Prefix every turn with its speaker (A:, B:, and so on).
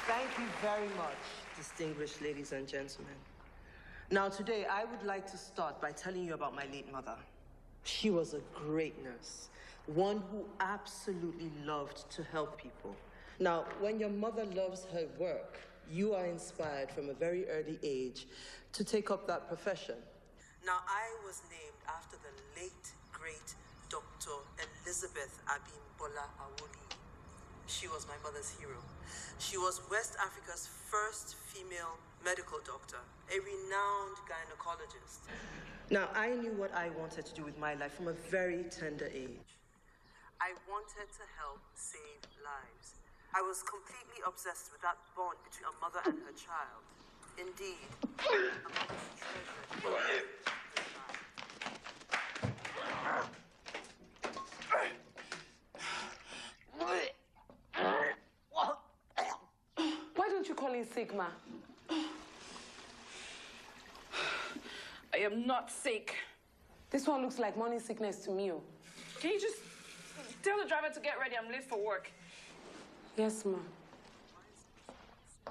A: Thank you very much, distinguished ladies and gentlemen. Now, today, I would like to start by telling you about my late mother. She was a great nurse, one who absolutely loved to help people. Now, when your mother loves her work, you are inspired from a very early age to take up that profession. Now, I was named after the late, great Dr. Elizabeth Abimbola Awoli. She was my mother's hero. She was West Africa's first female medical doctor, a renowned gynecologist. Now, I knew what I wanted to do with my life from a very tender age. I wanted to help save lives. I was completely obsessed with that bond between a mother and her child. Indeed, a mother's treasure is her child.
B: Why don't you call in sick, ma?
C: I am not sick.
B: This one looks like morning sickness to me. Oh.
C: Can you just tell the driver to get ready? I'm late for work.
B: Yes, ma.